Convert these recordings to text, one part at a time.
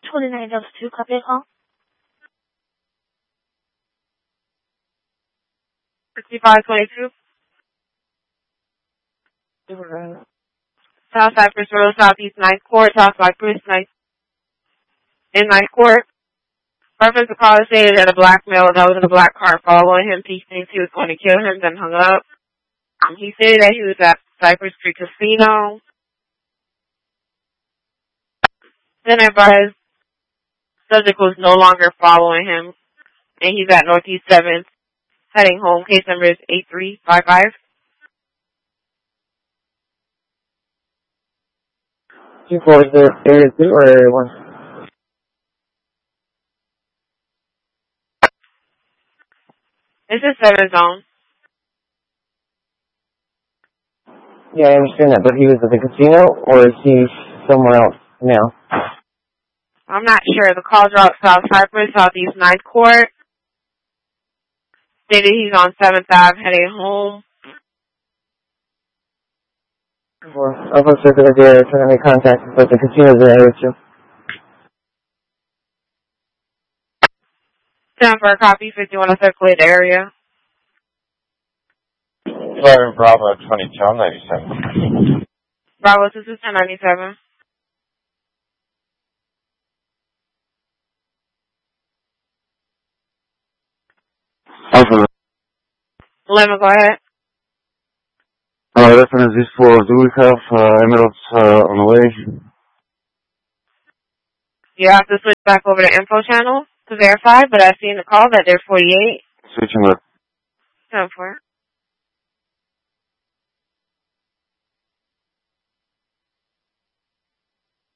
49 Delta 2, copy a call. 6522. South Cypress Road, Southeast 9th Court, South Cypress, in 9th Court. Reference the caller stated that a black male that was in a black car following him, he thinks he was going to kill him, then hung up. He stated that he was at Cypress Creek Casino. Then advised subject was no longer following him, and he's at Northeast 7th, heading home. Case number is 8355. 2-4, is there area 2 or area 1? This is 7 zone. Yeah, I understand that, but he was at the casino, or is he somewhere else now? I'm not sure. The call dropped South Cypress, Southeast 9th Court. Stated he's on 7th Ave, heading home. I'll go circle the area, trying to make contact, but the casino's in area 2. Time for a copy, 51 to circulate the area. Driving Bravo 22, I'm 97. Bravo, this is 1097. Alpha. 11, go ahead. Reference is for, do we have Emirates on the way? You have to switch back over to info channel to verify, but I've seen the call that they're 48. Switching back. 10-4.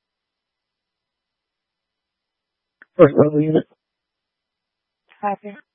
First level unit. Copy.